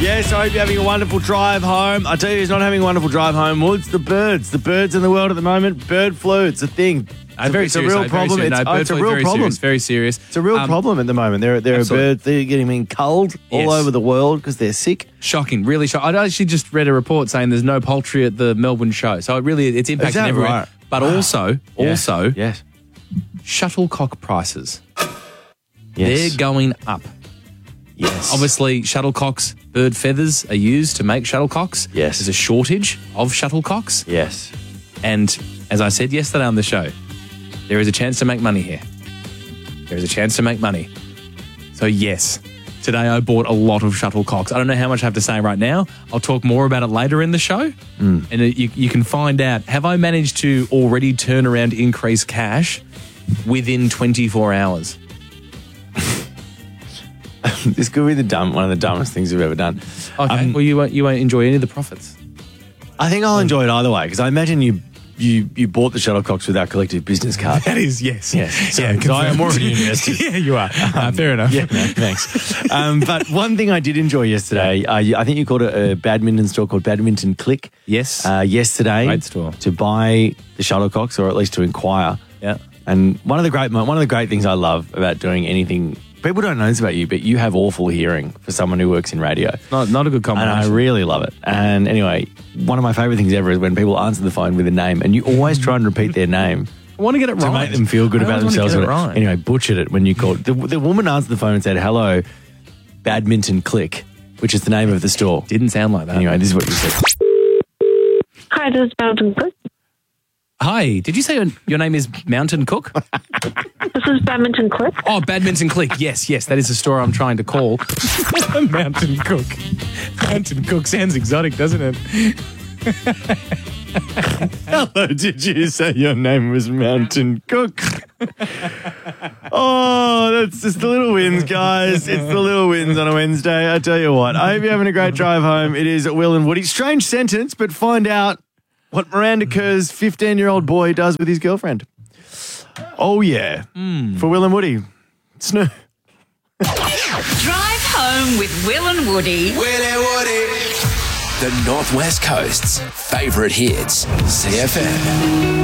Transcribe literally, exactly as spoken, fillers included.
Yes, I hope you're having a wonderful drive home. I tell you who's not having a wonderful drive home. Well, it's the birds. The birds in the world at the moment. Bird flu. It's a thing. Uh, very it's serious, a real no, problem. Very it's, no, oh, it's a real very problem. Serious, very serious. It's a real Um, problem at the moment. There, there are absolutely. birds that are getting being culled all Yes. over the world because they're sick. Shocking, really shocking. I actually just read a report saying there's no poultry at the Melbourne show. So it really, it's impacting that everywhere. right? But Wow. also, Yeah. also, Yes. shuttlecock prices. Yes. They're going up. Yes. Obviously, shuttlecocks, bird feathers are used to make shuttlecocks. Yes. There's a shortage of shuttlecocks. Yes. And as I said yesterday on the show, there is a chance to make money here. There is a chance to make money. So yes, today I bought a lot of shuttlecocks. I don't know how much I have to say right now. I'll talk more about it later in the show. Mm. And it, you, you can find out, have I managed to already turn around increase cash within twenty-four hours? This could be the dumb one of the dumbest things we've ever done. Okay, Um, well, you won't, you won't enjoy any of the profits. I think I'll enjoy it either way because I imagine you you you bought the shuttlecocks with our collective business card. That is, yes. Yes. Yeah, So I am more of an investor. yeah, you are. Uh, fair enough. Yeah, no, thanks. Um, but one thing I did enjoy yesterday, uh, you- I think you called it a badminton store called Badminton Click. Yes. Uh, yesterday, Great store. to buy the shuttlecocks, or at least to inquire. Yeah. And one of the great one of the great things I love about doing anything, people don't know this about you, but you have awful hearing for someone who works in radio. Not, not a good And combination. I really love it. And anyway, one of my favourite things ever is when people answer the phone with a name, and you always try and repeat their name. I want to get it To right. make them feel good I about always want to themselves. get it right. Anyway, butchered it when you called. The, the woman answered the phone and said, "Hello, Badminton Click," which is the name of the store. Didn't sound like that. Anyway, this is what you said. Hi, this is Mountain Cook. Hi, did you say your, your name is Mountain Cook? This is Badminton Click. Oh, Badminton Click. Yes, yes, that is the store I'm trying to call. Mountain Cook. Mountain Cook sounds exotic, doesn't it? Hello, did you say your name was Mountain Cook? Oh, that's just the little wins, guys. It's the little wins on a Wednesday. I tell you what, I hope you're having a great drive home. It is Will and Woody. Strange sentence, but find out what Miranda Kerr's fifteen-year-old boy does with his girlfriend. Oh, yeah. Mm. For Will and Woody. Snoo. Drive home with Will and Woody. Will and Woody. The Northwest Coast's favourite hits, C F M.